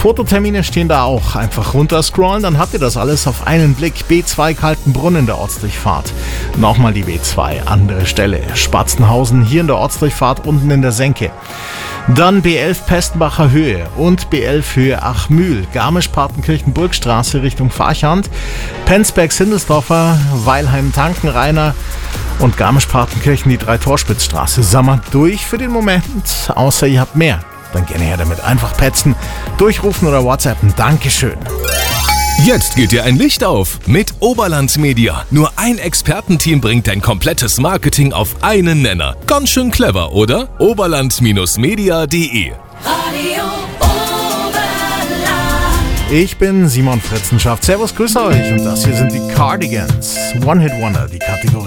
Fototermine stehen da auch. Einfach runterscrollen, dann habt ihr das alles auf einen Blick. B2 Kaltenbrunn in der Ortsdurchfahrt. Nochmal die B2, andere Stelle. Spatzenhausen hier in der Ortsdurchfahrt, unten in der Senke. Dann B11 Pestenbacher Höhe und B11 Höhe Achmühl, Garmisch-Partenkirchen-Burgstraße Richtung Farchand, Penzberg-Sindelsdorfer, Weilheim-Tankenrainer und Garmisch-Partenkirchen die Dreitorspitzstraße. Sammer durch für den Moment, außer ihr habt mehr. Dann gerne her damit. Einfach petzen, durchrufen oder WhatsAppen. Dankeschön. Jetzt geht dir ein Licht auf mit Oberland Media. Nur ein Expertenteam bringt dein komplettes Marketing auf einen Nenner. Ganz schön clever, oder? Oberland-media.de Radio Oberland. Ich bin Simon Fritzenschaft. Servus, grüß euch. Und das hier sind die Cardigans. One-Hit-Wonder, die Kategorie.